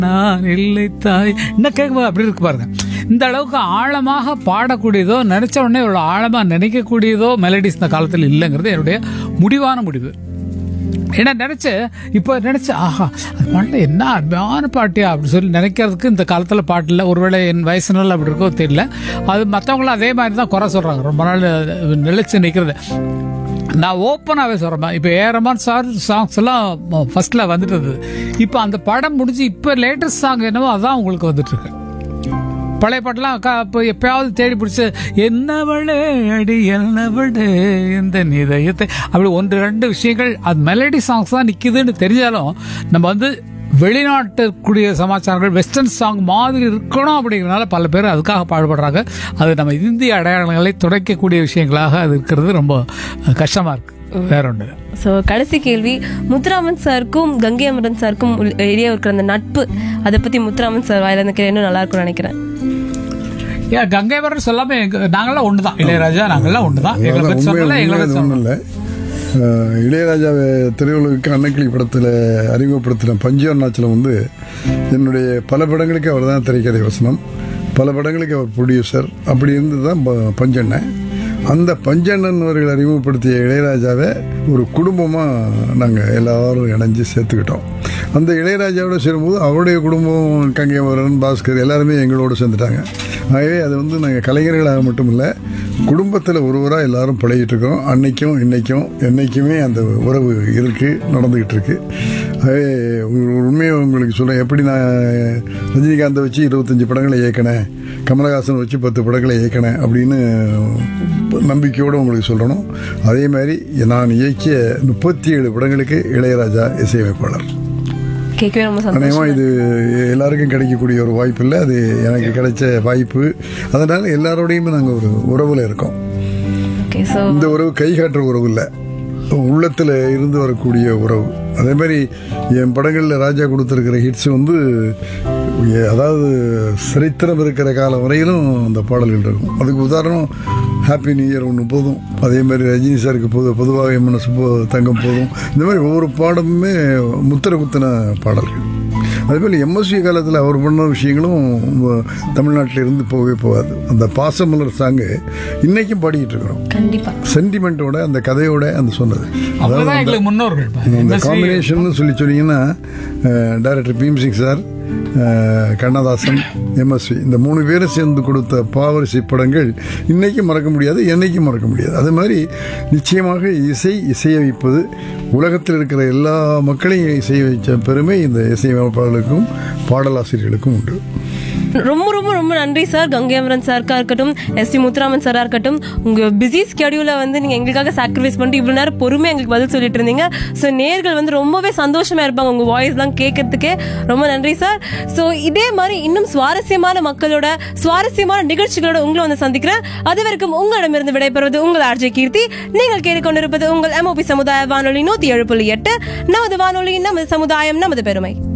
நான் இல்லை தாய் இன்னும் கேட்க அப்படி இருக்கு பாருங்க. இந்த அளவுக்கு ஆழமாக பாடக்கூடியதோ நினைச்ச உடனே இவ்வளவு ஆழமா நினைக்கக்கூடியதோ மெலடிஸ் இந்த காலத்தில் இல்லைங்கிறது என்னுடைய முடிவான முடிவு. ஏன்னா இப்போ நினைச்சு ஆஹா அது பாட்டில் என்ன அருமையான பாட்டியா அப்படின்னு சொல்லி நினைக்கிறதுக்கு இந்த காலத்தில் பாட்டு இல்லை. ஒருவேளை என் வயசுனால அப்படி இருக்கோ தெரியல. அது மற்றவங்களும் அதே மாதிரி தான் குறை சொல்கிறாங்க, ரொம்ப நாள் நிலைச்சு நிற்கிறது. நான் ஓப்பனாகவே சொல்கிறேன், இப்போ ஏரமான் சாங்ஸ் எல்லாம் ஃபர்ஸ்ட்ல வந்துட்டு இருந்தது. இப்போ அந்த படம் முடிஞ்சு இப்போ லேட்டஸ்ட் சாங் என்னவோ அதான் உங்களுக்கு வந்துட்டு இருக்கு. பழைய பாட்டெல்லாம் இப்போ எப்பயாவது தேடி பிடிச்சி என்னவளே அடி என்னவளே இந்த நிதயத்தை அப்படி ஒன்று ரெண்டு விஷயங்கள் அது மெலடி சாங்ஸ் தான் நிற்குதுன்னு தெரிஞ்சாலும் நம்ம வந்து வெளிநாட்டுக்குரிய சமாச்சாரங்கள் வெஸ்டர்ன் சாங் மாதிரி இருக்கணும் அப்படிங்கிறனால பல பேர் அதுக்காக பாடுபடுறாங்க. அது நம்ம இந்திய அடையாளங்களை துடைக்கக்கூடிய விஷயங்களாக அது இருக்கிறது ரொம்ப கஷ்டமாக இருக்குது. வேற ஒன்று. ஸோ கடைசி கேள்வி, முத்துராமன் சாருக்கும் கங்கை அமரன் சாருக்கும் இடையே இருக்கிற அந்த நட்பு, அதை பற்றி முத்துராமன் சார் வாயில எனக்கு இன்னும் நல்லா இருக்கும்னு நினைக்கிறேன். ஏன் கங்கை அமரன் சொல்லாம நாங்கெல்லாம் ஒன்று தான், இளையராஜா நாங்கெல்லாம் ஒன்று தான். எங்களை பற்றி சொல்லல, எங்களை ஒன்றும் இளையராஜாவை திரையுலகுக்கு அன்னக்கிளி படத்தில் அறிமுகப்படுத்தின பஞ்சு அருணாச்சலம் வந்து என்னுடைய பல படங்களுக்கு அவர் தான் திரைக்கதை வசனம், பல படங்களுக்கு அவர் ப்ரொடியூசர். அப்படி இருந்து தான் பஞ்சண்ணன். அந்த பஞ்சண்ணன் அவர்கள் அறிமுகப்படுத்திய இளையராஜாவை ஒரு குடும்பமாக நாங்கள் எல்லாரும் இணைஞ்சு சேர்த்துக்கிட்டோம். அந்த இளையராஜாவோட சேரும்போது அவருடைய குடும்பம் கங்கைமரன், பாஸ்கர் எல்லாருமே எங்களோட சேர்ந்துட்டாங்க. ஆகவே அது வந்து நாங்கள் கலைஞர்களாக மட்டும் இல்லை, குடும்பத்தில் ஒருவராக எல்லாரும் பழகிட்டு இருக்கோம். அன்னைக்கும் இன்னைக்கும் என்றைக்குமே அந்த உறவு இருக்குது, நடந்துக்கிட்டு இருக்கு. ஆகவே உண்மையை உங்களுக்கு சொல்கிறேன், எப்படி நான் ரஜினிகாந்தை வச்சு 25 படங்களை இயக்கினேன், கமலஹாசன் வச்சு 10 படங்களை இயக்கினேன் அப்படின்னு நம்பிக்கையோடு உங்களுக்கு சொல்லணும். அதே மாதிரி நான் இயக்கிய 37 படங்களுக்கு இளையராஜா இசையமைப்பாளர். அநேகமாக இது எல்லாருக்கும் கிடைக்கக்கூடிய ஒரு வாய்ப்பு இல்லை, அது எனக்கு கிடைச்ச வாய்ப்பு. அதனால எல்லாரோடையுமே நாங்கள் ஒரு உறவுல இருக்கோம். இந்த உறவு கை காட்டுற உறவு இல்லை, உள்ளத்தில் இருந்து வரக்கூடிய உறவு. அதே மாதிரி என் படங்களில் ராஜா கொடுத்துருக்கிற ஹிட்ஸ் வந்து அதாவது சரித்திரம் இருக்கிற காலம் வரையிலும் அந்த பாடல்கள் இருக்கும். அதுக்கு உதாரணம் ஹாப்பி நியூ இயர் ஒன்று போதும், அதே மாதிரி ரஜினி சாருக்கு பொதுவாக என் மனசு தங்கம் போதும். இந்த மாதிரி ஒவ்வொரு பாடமுமே முத்திர குத்தின பாடல்கள். அதேபோல் எம்எஸ்வி காலத்தில் அவர் பண்ண விஷயங்களும் தமிழ்நாட்டில் இருந்து போகவே போகாது. அந்த பாசமலர் சாங்கு இன்னைக்கும் பாடிக்கிட்டு இருக்கிறோம், சென்டிமெண்டோட அந்த கதையோட அந்த சொன்னது. அதாவது அந்த காம்பினேஷன் சொல்லி சொன்னீங்கன்னா director Bhimsingh sir, Kannadasan, MSV இந்த 3 பேரும் சேர்ந்து கொடுத்த பாவரிசை படங்கள் இன்னைக்கும் மறக்க முடியாது, என்னைக்கும் மறக்க முடியாது. அது மாதிரி நிச்சயமாக இசையை வைப்பது உலகத்தில் இருக்கிற எல்லா மக்களையும் இசையை வைச்ச பெருமை இந்த இசையமைப்பாளர்களுக்கும் பாடலாசிரியர்களுக்கும் உண்டு. ரொம்ப ரொம்ப ரொம்ப நன்றி சார். கங்கை அமரன் சாருக்கா இருக்கட்டும், எஸ் டி முத்துராமன் சாரா இருக்கட்டும், உங்க பிஸி ஸ்கெடியூல வந்து நீங்க எங்களுக்காக சாக்ரிஃபைஸ் பண்ணிட்டு இவ்வளவு நேரம் பொறுமையா எங்களுக்கு பதில் சொல்லிட்டு இருந்தீங்க. ஸோ நேர்கள் வந்து ரொம்பவே சந்தோஷமா இருப்பாங்க உங்க வாய்ஸ் எல்லாம் கேட்கறதுக்கே. ரொம்ப நன்றி சார். ஸோ இதே மாதிரி இன்னும் சுவாரஸ்யமான மக்களோட சுவாரஸ்யமான நிகழ்ச்சிகளோட உங்களை வந்து சந்திக்கிறேன். அது வரைக்கும் உங்களிடமிருந்து விடைபெறுவது உங்கள் ஆர்ஜே கீர்த்தி. நீங்கள் கேட்டுக்கொண்டிருப்பது உங்கள் MOP சமுதாய வானொலி 107.8. நமது வானொலி, நமது சமுதாயம், நமது பெருமை.